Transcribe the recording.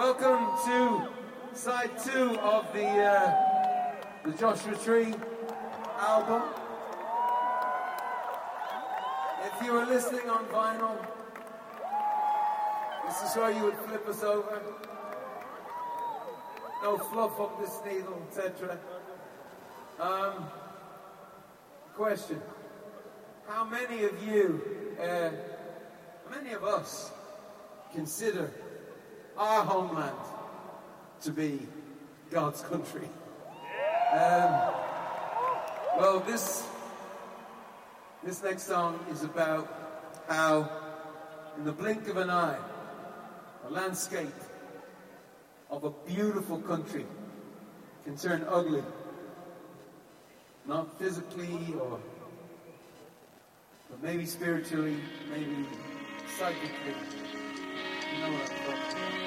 Welcome to side 2 of the Joshua Tree album. If you were listening on vinyl, this is where you would flip us over. No fluff up this needle, etc. Question. How many of you, how many of us consider our homeland to be God's country? Well, this next song is about how, in the blink of an eye, a landscape of a beautiful country can turn ugly. Not physically, but maybe spiritually, maybe psychically. You know what I'm talking about.